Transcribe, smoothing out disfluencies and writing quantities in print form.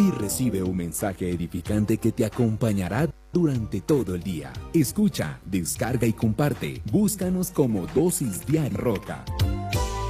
y recibe un mensaje edificante que te acompañará durante todo el día. Escucha, descarga y comparte. Búscanos como Dosis Diaria Roca.